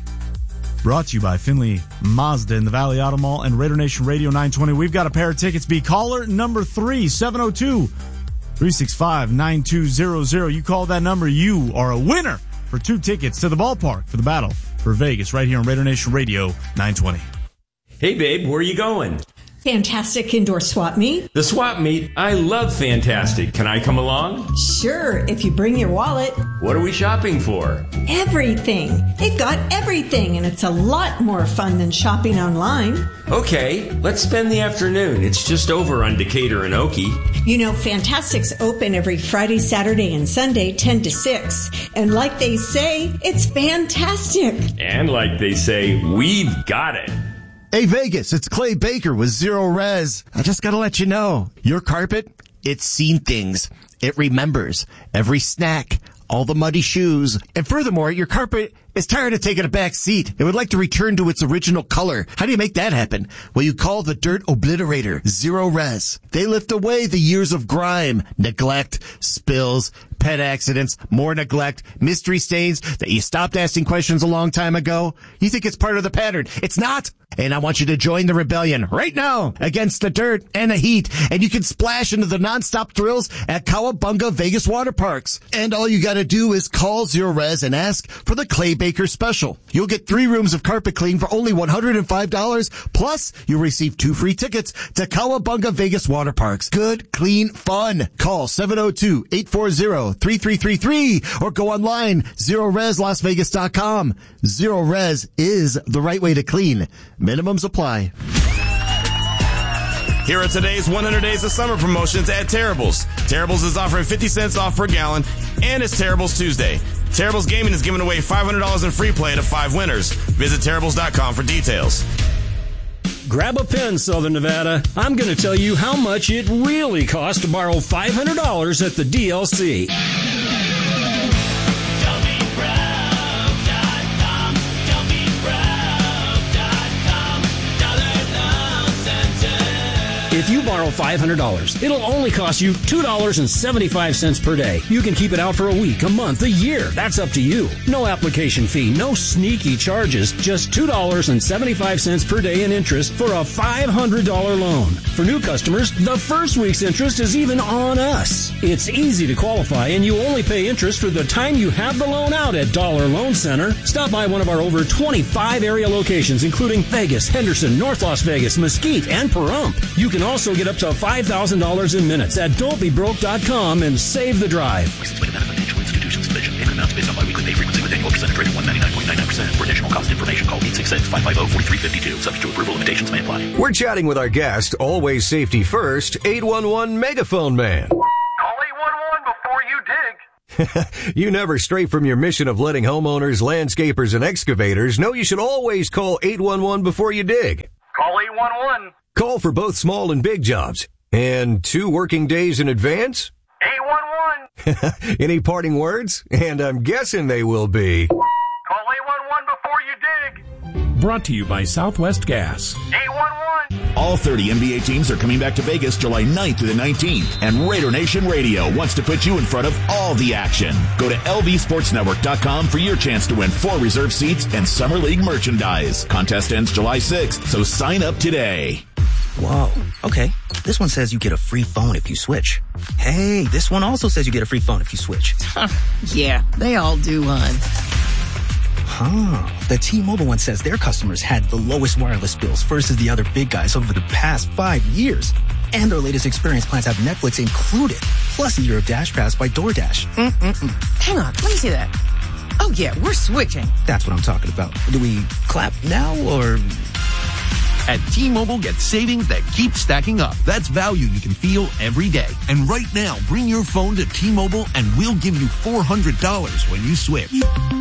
Brought to you by Finley Mazda in the Valley Auto Mall and Raider Nation Radio nine twenty. We've got a pair of tickets. Be caller number three, seven oh two, three six five, nine two zero zero. You call that number, you are a winner for two tickets to the ballpark for the Battle for Vegas right here on Raider Nation Radio nine twenty.
Hey, babe, where are you going?
Fantastic Indoor Swap Meet.
The Swap Meet? I love Fantastic. Can I come along?
Sure, if you bring your wallet.
What are we shopping for?
Everything. They've got everything, and it's a lot more fun than shopping online.
Okay, let's spend the afternoon. It's just over on Decatur and Okie.
You know, Fantastic's open every Friday, Saturday, and Sunday, ten to six. And like they say, it's fantastic.
And like they say, we've got it.
Hey, Vegas, it's Clay Baker with Zero Res. I just gotta let you know, your carpet, it's seen things. It remembers every snack, all the muddy shoes, and furthermore, your carpet is tired of taking a back seat. It would like to return to its original color. How do you make that happen? Well, you call the Dirt Obliterator Zero Res. They lift away the years of grime, neglect, spills, pet accidents, more neglect, mystery stains that you stopped asking questions a long time ago. You think it's part of the pattern. It's not. And I want you to join the rebellion right now against the dirt and the heat. And you can splash into the nonstop thrills at Cowabunga Vegas Water Parks. And all you gotta do is call Zero Res and ask for the Clay Baker special. You'll get three rooms of carpet clean for only one hundred five dollars. Plus, you'll receive two free tickets to Cowabunga Vegas Water Parks. Good, clean fun. Call seven oh two, eight four zero, three three three three or go online, zero res las vegas dot com. Zero Res is the right way to clean. Minimums apply.
Here are today's one hundred Days of Summer promotions at Terribles. Terribles is offering fifty cents off per gallon, and it's Terribles Tuesday. Terribles Gaming is giving away five hundred dollars in free play to five winners. Visit terribles dot com for details.
Grab a pen, Southern Nevada. I'm going to tell you how much it really costs to borrow five hundred dollars at the D L C. If you borrow five hundred dollars, it'll only cost you two dollars and seventy-five cents per day. You can keep it out for a week, a month, a year. That's up to you. No application fee, no sneaky charges, just two dollars and seventy-five cents per day in interest for a five hundred dollars loan. For new customers, the first week's interest is even on us. It's easy to qualify, and you only pay interest for the time you have the loan out at Dollar Loan Center. Stop by one of our over twenty-five area locations, including Vegas, Henderson, North Las Vegas, Mesquite, and Pahrump. You can also get up to five thousand dollars in minutes at don't be broke dot com and save the drive.
License with benefit financial institutions division. Payment amounts based on biweekly pay frequency with annual percentage rate of one ninety-nine point nine nine percent. For additional cost information, call eight six six, five five zero, four three five two. Subject to approval, limitations may apply.
We're chatting with our guest, always safety first, eight one one Megaphone Man.
Call eight one one before you dig.
You never stray from your mission of letting homeowners, landscapers, and excavators know you should always call eight one one before you dig.
Call eight one one.
Call for both small and big jobs. And two working days in advance?
eight one one.
Any parting words? And I'm guessing they will be.
Call eight one one before you dig.
Brought to you by Southwest Gas.
eight one one.
All thirty N B A teams are coming back to Vegas July ninth to the nineteenth, and Raider Nation Radio wants to put you in front of all the action. Go to L V Sports Network dot com for your chance to win four reserve seats and Summer League merchandise. Contest ends July sixth, so sign up today.
Whoa. Okay. This one says you get a free phone if you switch. Hey, this one also says you get a free phone if you switch.
Yeah, they all do, hon.
Huh. The T-Mobile one says their customers had the lowest wireless bills versus the other big guys over the past five years. And their latest experience plans have Netflix included, plus a year of Dash Pass by DoorDash.
Mm-mm-mm. Hang on, let me see that. Oh, yeah, we're switching.
That's what I'm talking about. Do we clap now, or...
At T-Mobile, get savings that keep stacking up. That's value you can feel every day. And right now, bring your phone to T-Mobile and we'll give you four hundred dollars when you switch.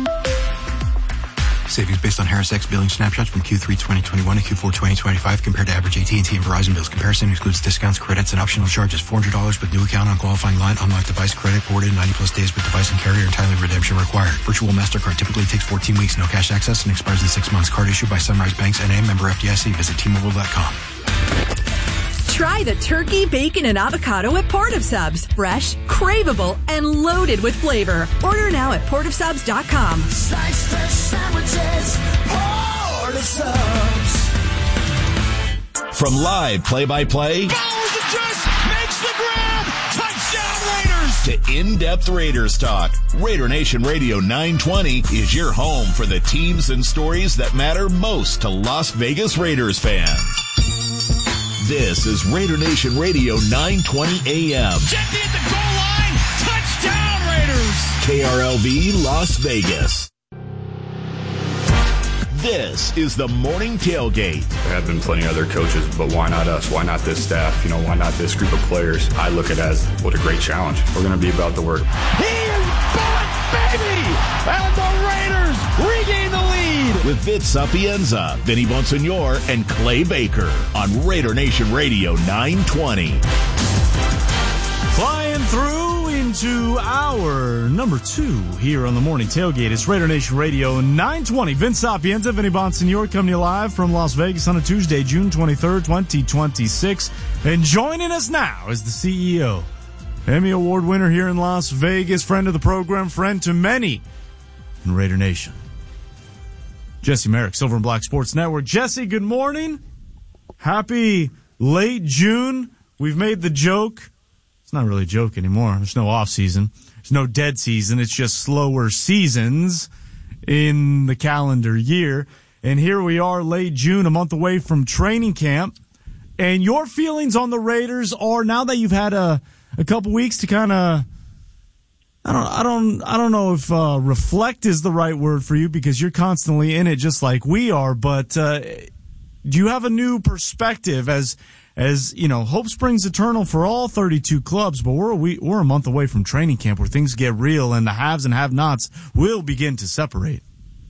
Savings based on Harris X billing snapshots from Q three twenty twenty-one to Q four twenty twenty-five compared to average A T and T and Verizon bills. Comparison excludes discounts, credits, and optional charges. four hundred dollars with new account on qualifying line. Unlocked device credit forwarded ninety plus days with device and carrier, and timely redemption required. Virtual MasterCard typically takes fourteen weeks. No cash access and expires in six months. Card issued by Sunrise Banks N A, member F D I C. Visit T Mobile dot com.
Try the turkey, bacon, and avocado at Port of Subs. Fresh, craveable, and loaded with flavor. Order now at port of subs dot com.
Slice fresh sandwiches, Port of Subs.
From live play-by-play
Bowers just makes the grab. Touchdown Raiders.
to in-depth Raiders talk, Raider Nation Radio nine twenty is your home for the teams and stories that matter most to Las Vegas Raiders fans. This is Raider Nation Radio nine twenty A M.
Jeffy at the goal line. Touchdown Raiders.
K R L V Las Vegas. This is the Morning Tailgate.
There have been plenty of other coaches, but why not us? Why not this staff? You know, why not this group of players? I look at it as, what a great challenge. We're going to be about the work.
He is back, baby! And the Raiders regain the lead.
With Vince Sapienza, Vinny Bonsignor, and Clay Baker on Raider Nation Radio nine twenty.
Flying through into hour number two here on the Morning Tailgate. It's Raider Nation Radio nine twenty. Vince Sapienza, Vinny Bonsignor coming to you live from Las Vegas on a Tuesday, June twenty-third, twenty twenty-six. And joining us now is the C E O, Emmy Award winner here in Las Vegas, friend of the program, friend to many in Raider Nation, Jesse Merrick, Silver and Black Sports Network. Jesse, good morning. Happy late June. We've made the joke. It's not really a joke anymore. There's no off season. There's no dead season. It's just slower seasons in the calendar year. And here we are, late June, a month away from training camp. And your feelings on the Raiders are, now that you've had a, a couple weeks to kind of, I don't, I don't, I don't know if uh, reflect is the right word for you, because you're constantly in it just like we are. But uh, do you have a new perspective as? As you know, hope springs eternal for all thirty-two clubs, but we're we, we're a month away from training camp where things get real and the haves and have-nots will begin to separate.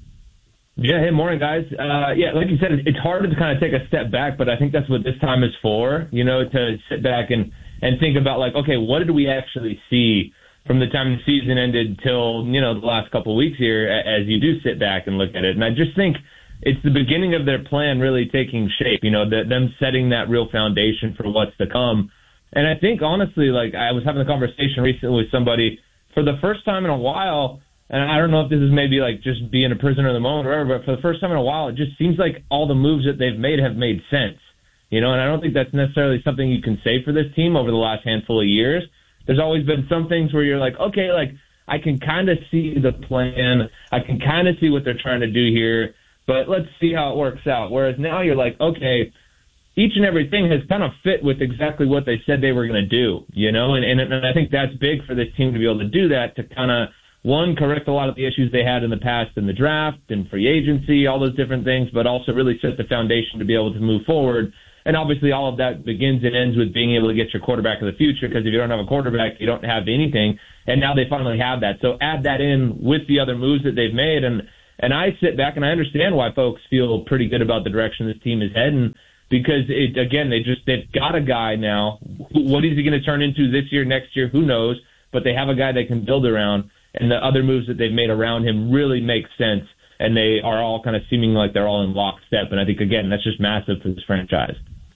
Yeah, hey, morning, guys. Uh, yeah, like you said, it's hard to kind of take a step back, but I think that's what this time is for, you know, to sit back and, and think about, like, okay, what did we actually see from the time the season ended till, you know, the last couple of weeks here, as you do sit back and look at it. And I just think it's the beginning of their plan really taking shape, you know, the, them setting that real foundation for what's to come. And I think, honestly, like, I was having a conversation recently with somebody for the first time in a while, and I don't know if this is maybe like just being a prisoner of the moment or whatever, but for the first time in a while, it just seems like all the moves that they've made have made sense, you know, and I don't think that's necessarily something you can say for this team over the last handful of years. There's always been some things where you're like, okay, like, I can kind of see the plan. I can kind of see what they're trying to do here. But let's see how it works out. Whereas now you're like, okay, each and everything has kind of fit with exactly what they said they were going to do, you know? And, and, and I think that's big for this team to be able to do that, to kind of, one, correct a lot of the issues they had in the past in the draft and free agency, all those different things, but also really set the foundation to be able to move forward. And obviously all of that begins and ends with being able to get your quarterback of the future, because if you don't have a quarterback, you don't have anything. And now they finally have that. So add that in with the other moves that they've made, and And I sit back and I understand why folks feel pretty good about the direction this team is heading, because it, again, they just, they've got a guy now. What is he going to turn into this year, next year? Who knows? But they have a guy they can build around, and the other moves that they've made around him really make sense, and they are all kind of seeming like they're all in lockstep. And I think, again, that's just massive for this franchise.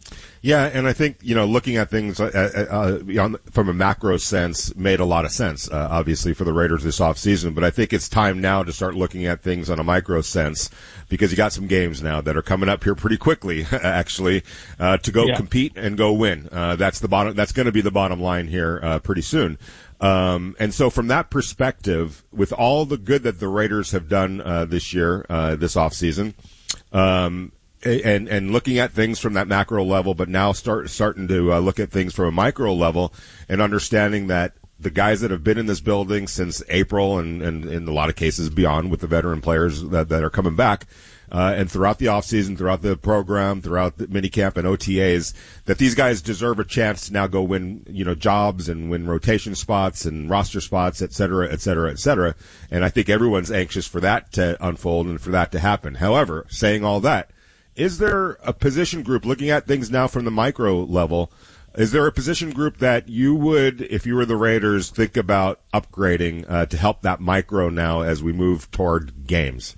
Yeah, and I think, you know, looking at things uh, uh, from a macro sense made a lot of sense, uh, obviously, for the Raiders this offseason. But I think it's time now to start looking at things on a micro sense, because you got some games now that are coming up here pretty quickly, actually, uh, to go
yeah.
compete and go win. Uh, that's the bottom. That's going to be the bottom line here uh, pretty soon. Um, and so from that perspective, with all the good that the Raiders have done uh, this year, uh, this offseason, um And, and looking at things from that macro level, but now start starting to uh, look at things from a micro level and understanding that the guys that have been in this building since April and, and in a lot of cases beyond with the veteran players that, that are coming back, uh, and throughout the offseason, throughout the program, throughout the minicamp and O T As, that these guys deserve a chance to now go win, you know, jobs and win rotation spots and roster spots, et cetera, et cetera, et cetera. And I think everyone's anxious for that to unfold and for that to happen. However, saying all that, is there a position group, looking at things now from the micro level, is there a position group that you would, if you were the Raiders, think about upgrading uh, to help that micro now as we move toward games?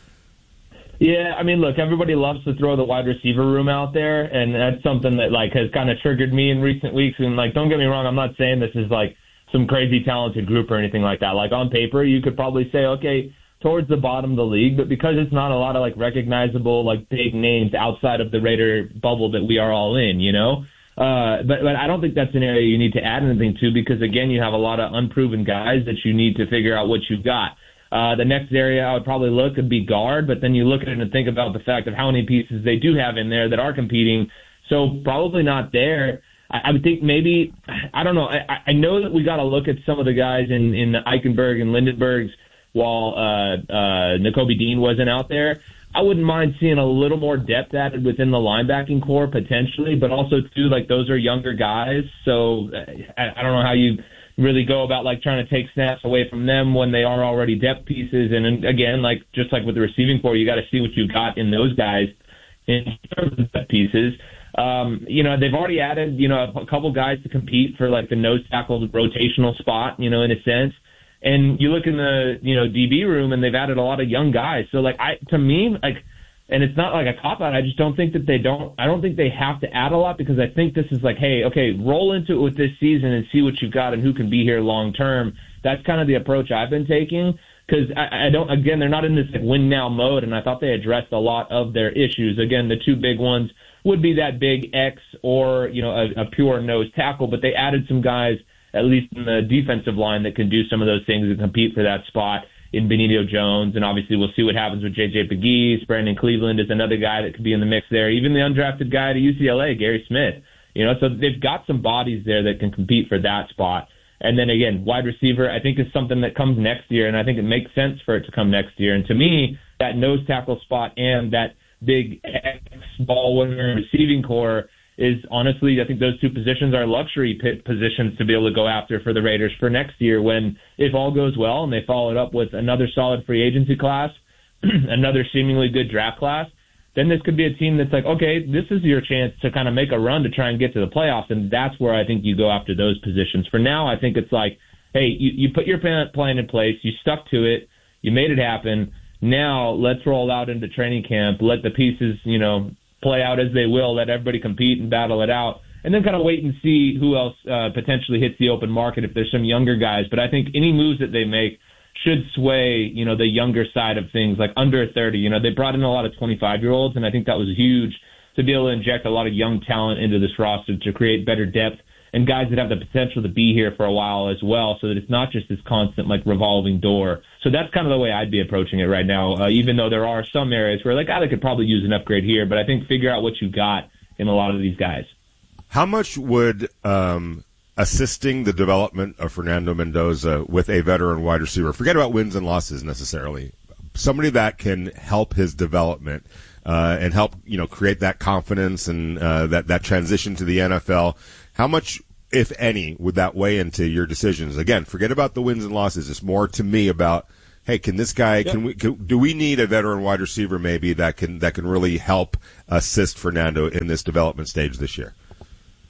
Yeah, I mean, look, everybody loves to throw the wide receiver room out there, and that's something that, like, has kind of triggered me in recent weeks. And, like, don't get me wrong, I'm not saying this is, like, some crazy talented group or anything like that. Like, on paper, you could probably say, okay, towards the bottom of the league, but because it's not a lot of, like, recognizable, like, big names outside of the Raider bubble that we are all in, you know? Uh, but, but I don't think that's an area you need to add anything to because, again, you have a lot of unproven guys that you need to figure out what you've got. Uh, the next area I would probably look would be guard, but then you look at it and think about the fact of how many pieces they do have in there that are competing. So probably not there. I, I would think maybe, I don't know. I, I know that we got to look at some of the guys in, in the Eichenberg and Lindenbergs while uh, uh, Nakobe Dean wasn't out there. I wouldn't mind seeing a little more depth added within the linebacking core potentially, but also too, like those are younger guys. So I, I don't know how you really go about like trying to take snaps away from them when they are already depth pieces. And, and again, like just like with the receiving core, you got to see what you got in those guys in terms of depth pieces. Um, you know, they've already added, you know, a couple guys to compete for like the nose tackle rotational spot, you know, in a sense. And you look in the, you know, D B room and they've added a lot of young guys. So like I, to me, like, and it's not like a cop-out. I just don't think that they don't – I don't think they have to add a lot because I think this is like, hey, okay, roll into it with this season and see what you've got and who can be here long-term. That's kind of the approach I've been taking because I, I don't – again, they're not in this like, win-now mode, and I thought they addressed a lot of their issues. Again, the two big ones would be that big X or, you know, a, a pure nose tackle, but they added some guys, at least in the defensive line, that can do some of those things and compete for that spot in Benito Jones, and obviously we'll see what happens with J J Pegues. Brandon Cleveland is another guy that could be in the mix there. Even the undrafted guy at U C L A, Gary Smith. You know, so they've got some bodies there that can compete for that spot. And then again, wide receiver, I think is something that comes next year, and I think it makes sense for it to come next year. And to me, that nose tackle spot and that big X ball winner receiving core is honestly, I think those two positions are luxury pit positions to be able to go after for the Raiders for next year when, if all goes well and they follow it up with another solid free agency class, another seemingly good draft class, then this could be a team that's like, okay, this is your chance to kind of make a run to try and get to the playoffs, and that's where I think you go after those positions. For now, I think it's like, hey, you, you put your plan in place, you stuck to it, you made it happen, now let's roll out into training camp, let the pieces, you know, play out as they will, let everybody compete and battle it out, and then kind of wait and see who else uh, potentially hits the open market if there's some younger guys. But I think any moves that they make should sway, you know, the younger side of things, like under thirty. You know, they brought in a lot of twenty-five-year-olds, and I think that was huge to be able to inject a lot of young talent into this roster to create better depth and guys that have the potential to be here for a while as well, so that it's not just this constant, like, revolving door. So that's kind of the way I'd be approaching it right now, uh, even though there are some areas where, like, I could probably use an upgrade here, but I think figure out what you got in a lot of these guys.
How much would um, assisting the development of Fernando Mendoza with a veteran wide receiver, forget about wins and losses necessarily, somebody that can help his development uh, and help, you know, create that confidence and uh, that, that transition to the N F L, how much, if any, would that weigh into your decisions? Again, forget about the wins and losses. It's more to me about, hey, can this guy, yep. can we, can, do we need a veteran wide receiver maybe that can that can really help assist Fernando in this development stage this year?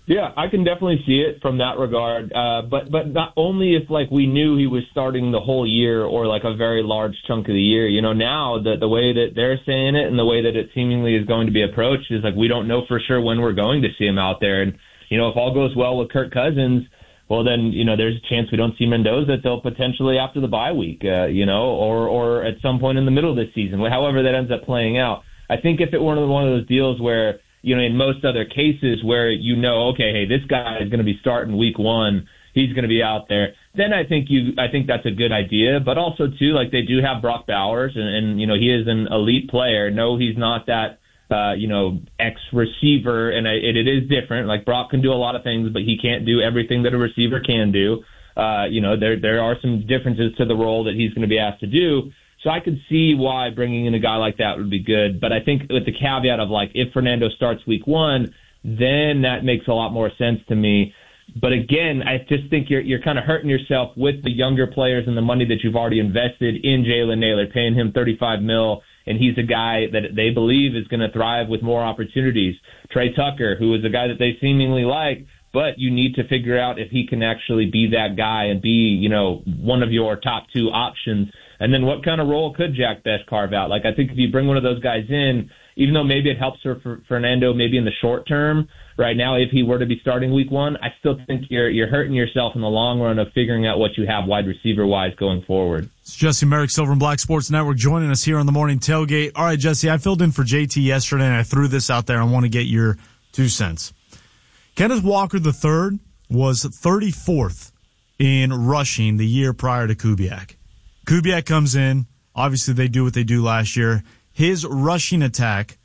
Yeah, I can definitely see it from that regard. Uh, but but not only if like we knew he was starting the whole year or like a very large chunk of the year. You know, now the the way that they're saying it and the way that it seemingly is going to be approached is like we don't know for sure when we're going to see him out there. And you know, if all goes well with Kirk Cousins, well then you know there's a chance we don't see Mendoza until potentially after the bye week. Uh, you know, or or at some point in the middle of this season. However that ends up playing out. I think if it were one of those deals where, you know, in most other cases where you know, okay, hey, this guy is going to be starting week one, he's going to be out there, then I think you, I think that's a good idea. But also, too, like they do have Brock Bowers, and, and you know, he is an elite player. No, he's not that, uh, you know, ex-receiver, and I, it, it is different. Like Brock can do a lot of things, but he can't do everything that a receiver can do. Uh, you know, there there are some differences to the role that he's going to be asked to do. So I could see why bringing in a guy like that would be good. But I think with the caveat of, like, if Fernando starts week one, then that makes a lot more sense to me. But, again, I just think you're you're kind of hurting yourself with the younger players and the money that you've already invested in Jalen Nailor, paying him thirty-five mil, and he's a guy that they believe is going to thrive with more opportunities. Trey Tucker, who is a guy that they seemingly like, but you need to figure out if he can actually be that guy and be, you know, one of your top two options. And then what kind of role could Jack Bech carve out? Like, I think if you bring one of those guys in, even though maybe it helps for, for Fernando maybe in the short term, right now, if he were to be starting week one, I still think you're you're hurting yourself in the long run of figuring out what you have wide receiver-wise going forward.
It's Jesse Merrick, Silver and Black Sports Network, joining us here on the Morning Tailgate. All right, Jesse, I filled in for J T yesterday, and I threw this out there. I want to get your two cents. Kenneth Walker the third was thirty-fourth in rushing the year prior to Kubiak. Kubiak comes in. Obviously, they do what they do last year. His rushing attack,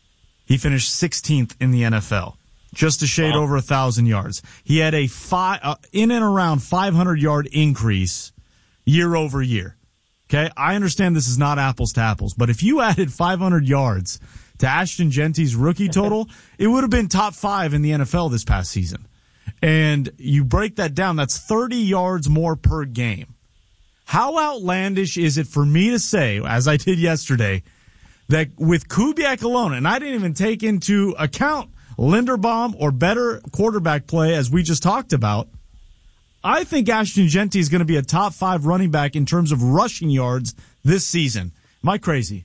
he finished sixteenth in the N F L, just a shade wow. over one thousand yards. He had a five, uh, in and around five hundred yard increase year over year. Okay, I understand this is not apples to apples, but if you added five hundred yards to Ashton Genty's rookie total, it would have been top five in the N F L this past season. And you break that down, that's thirty yards more per game. How outlandish is it for me to say, as I did yesterday, that with Kubiak alone, and I didn't even take into account Linderbaum or better quarterback play as we just talked about, I think Ashton Genty is going to be a top five running back in terms of rushing yards this season. Am I crazy?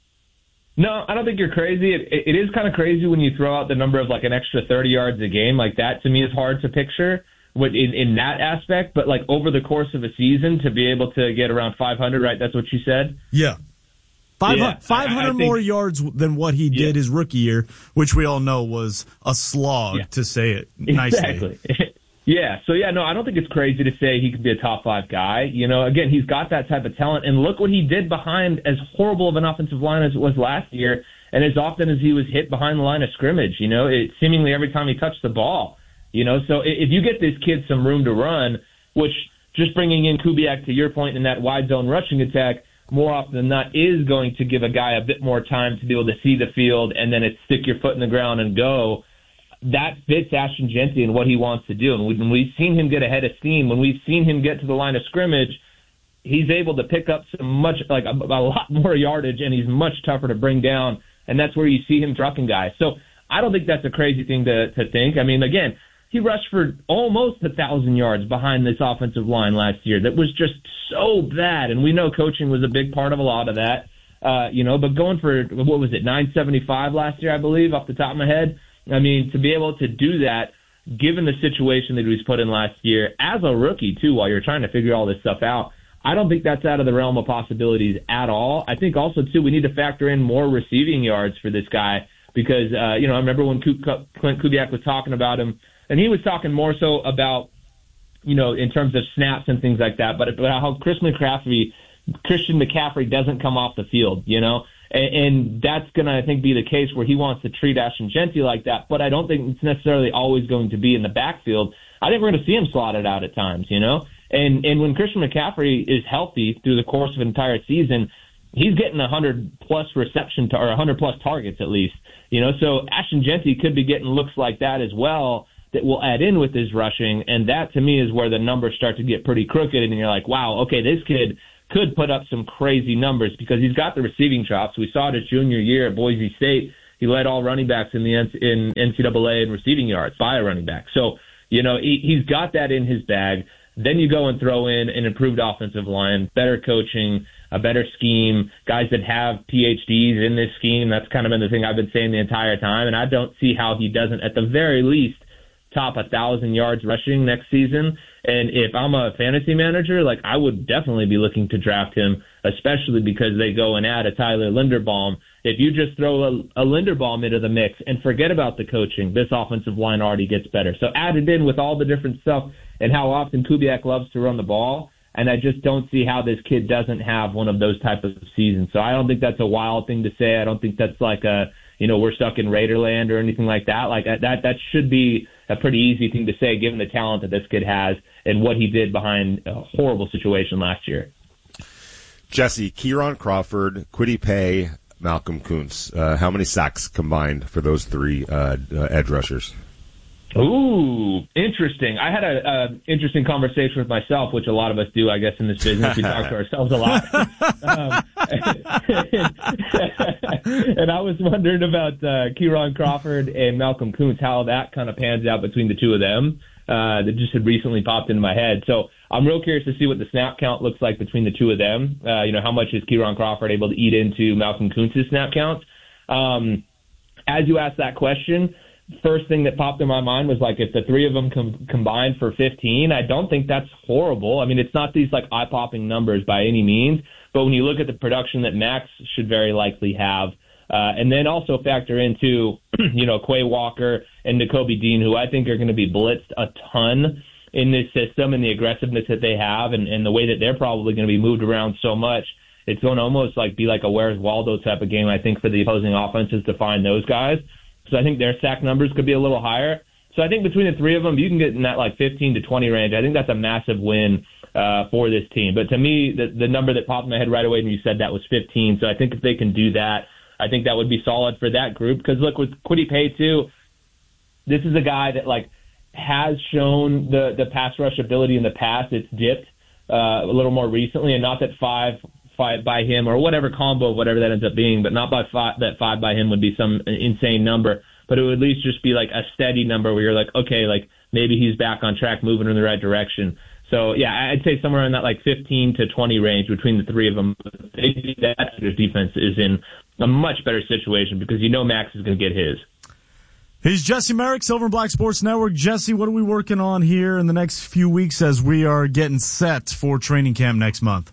No, I don't think you're crazy. It, it is kind of crazy when you throw out the number of like an extra thirty yards a game. Like that to me is hard to picture. In, in that aspect, but like over the course of a season to be able to get around five hundred, right? That's what you said?
Yeah. five hundred, yeah, five hundred I, I more think, yards than what he did yeah. his rookie year, which we all know was a slog, yeah. to say it nicely.
Exactly. yeah. So, yeah, no, I don't think it's crazy to say he could be a top five guy. You know, again, he's got that type of talent. And look what he did behind as horrible of an offensive line as it was last year, and as often as he was hit behind the line of scrimmage. You know, it seemingly every time he touched the ball. You know, so if you get this kid some room to run, which just bringing in Kubiak to your point in that wide zone rushing attack, more often than not is going to give a guy a bit more time to be able to see the field and then it's stick your foot in the ground and go. That fits Ashton Genty and what he wants to do. And when we've seen him get ahead of steam, when we've seen him get to the line of scrimmage, he's able to pick up some much, like a, a lot more yardage, and he's much tougher to bring down. And that's where you see him dropping guys. So I don't think that's a crazy thing to, to think. I mean, again, he rushed for almost a thousand yards behind this offensive line last year. That was just so bad, and we know coaching was a big part of a lot of that. Uh, you know, but going for what was it, nine seventy-five last year, I believe, off the top of my head. I mean, to be able to do that, given the situation that he was put in last year as a rookie too, while you're trying to figure all this stuff out, I don't think that's out of the realm of possibilities at all. I think also too we need to factor in more receiving yards for this guy because uh, you know I remember when Clint Kubiak was talking about him. And he was talking more so about, you know, in terms of snaps and things like that, but about how Chris McCaffrey, Christian McCaffrey doesn't come off the field, you know, and, and that's going to, I think, be the case where he wants to treat Ashton Genty like that. But I don't think it's necessarily always going to be in the backfield. I think we're going to see him slotted out at times, you know, and and when Christian McCaffrey is healthy through the course of an entire season, he's getting one hundred plus reception to, or one hundred plus targets at least, you know, so Ashton Genty could be getting looks like that as well. That will add in with his rushing, and that to me is where the numbers start to get pretty crooked, and you're like, wow, okay, this kid could put up some crazy numbers because he's got the receiving chops. We saw it his junior year at Boise State. he led all running backs in the N- in N C double A in receiving yards by a running back. So, you know, he, he's got that in his bag. Then you go and throw in an improved offensive line, better coaching, a better scheme, guys that have P H Ds in this scheme. That's kind of been the thing I've been saying the entire time, and I don't see how he doesn't, at the very least, top a thousand yards rushing next season. And if I'm a fantasy manager, like, I would definitely be looking to draft him, especially because they go and add a Tyler Linderbaum. If you just throw a, a Linderbaum into the mix and forget about the coaching, this offensive line already gets better. So added in with all the different stuff and how often Kubiak loves to run the ball, and I just don't see how this kid doesn't have one of those type of seasons. So I don't think that's a wild thing to say. I don't think that's like a, you know, we're stuck in Raiderland or anything like that. Like that, that should be a pretty easy thing to say given the talent that this kid has and what he did behind a horrible situation last year.
Jesse, Kieran Crawford, Kwity Paye, Malcolm Kuntz. Uh, how many sacks combined for those three uh, uh, edge rushers?
Ooh, interesting. I had a, a interesting conversation with myself, which a lot of us do, I guess, in this business. We talk to ourselves a lot. um, and I was wondering about uh, Kieran Crawford and Malcolm Kuntz, how that kind of pans out between the two of them. Uh, that just had recently popped into my head. So I'm real curious to see what the snap count looks like between the two of them. Uh, you know, how much is Kieran Crawford able to eat into Malcolm Kuntz's snap count? Um, as you asked that question, first thing that popped in my mind was like, if the three of them com- combined for fifteen, I don't think that's horrible. I mean, it's not these like eye-popping numbers by any means, but when you look at the production that Max should very likely have, uh, and then also factor into, you know, Quay Walker and Nakobe Dean, who I think are going to be blitzed a ton in this system and the aggressiveness that they have and, and the way that they're probably going to be moved around so much. It's going to almost like be like a Where's Waldo type of game, I think, for the opposing offenses to find those guys. So I think their sack numbers could be a little higher. So I think between the three of them, you can get in that like fifteen to twenty range. I think that's a massive win uh, for this team. But to me, the, the number that popped in my head right away when you said that was fifteen. So I think if they can do that, I think that would be solid for that group. Because look, with Kwity Paye too, this is a guy that like has shown the, the pass rush ability in the past. It's dipped uh, a little more recently, and not that five five by him or whatever combo, whatever that ends up being, but not by five, that five by him would be some insane number, but it would at least just be like a steady number where you're like, okay, like maybe he's back on track, moving in the right direction. So yeah, I'd say somewhere in that like fifteen to twenty range between the three of them. They do that, their defense is in a much better situation because you know Max is going to get his.
He's Jesse Merrick, Silver and Black Sports Network. Jesse, what are we working on here in the next few weeks as we are getting set for training camp next month?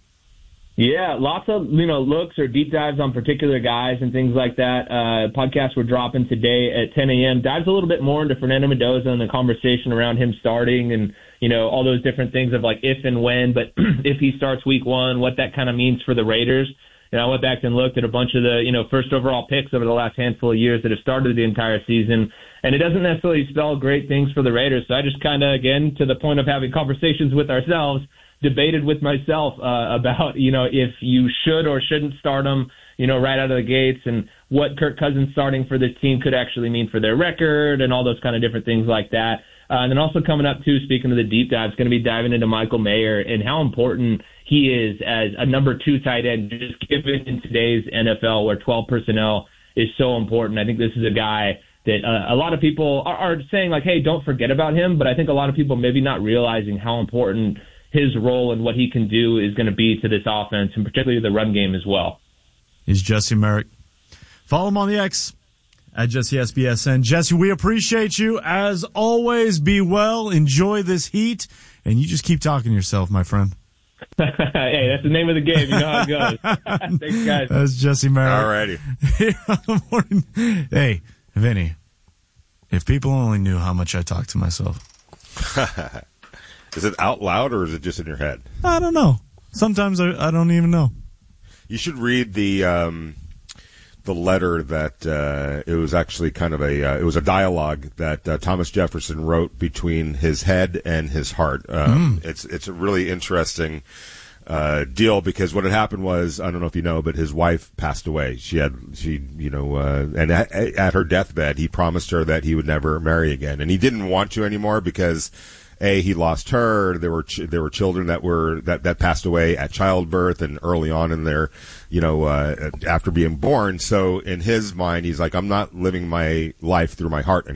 Yeah, lots of, you know, looks or deep dives on particular guys and things like that. Uh, podcasts we're dropping today at ten a.m. Dives a little bit more into Fernando Mendoza and the conversation around him starting and, you know, all those different things of like if and when, but if he starts week one, what that kind of means for the Raiders. And I went back and looked at a bunch of the, you know, first overall picks over the last handful of years that have started the entire season. And it doesn't necessarily spell great things for the Raiders. So I just kind of, again, to the point of having conversations with ourselves, debated with myself uh, about, you know, if you should or shouldn't start them, you know, right out of the gates and what Kirk Cousins starting for this team could actually mean for their record and all those kind of different things like that. Uh, and then also coming up, too, speaking of the deep dive, it's going to be diving into Michael Mayer and how important he is as a number two tight end, just given in today's N F L where twelve personnel is so important. I think this is a guy that uh, a lot of people are, are saying, like, hey, don't forget about him. But I think a lot of people maybe not realizing how important his role and what he can do is going to be to this offense, and particularly the run game as well.
He's Jesse Merrick. Follow him on the X at Jesse S B S N. Jesse, we appreciate you. As always, be well, enjoy this heat, and you just keep talking to yourself, my friend.
Hey, that's the name of the game. You know how it goes. Thanks, guys.
That's Jesse Merrick.
All righty.
Here on the morning. Hey, Vinny, if people only knew how much I talk to myself.
Is it out loud or is it just in your head?
I don't know. Sometimes I, I don't even know.
You should read the um, the letter that uh, it was actually kind of a uh, it was a dialogue that uh, Thomas Jefferson wrote between his head and his heart. Um, mm. It's it's a really interesting uh, deal because what had happened was, I don't know if you know, but his wife passed away. She had she you know uh, and at, at her deathbed he promised her that he would never marry again, and he didn't want to anymore because A, he lost her. There were ch- there were children that were that, that passed away at childbirth and early on in their, you know, uh, after being born. So in his mind, he's like, I'm not living my life through my heart anymore.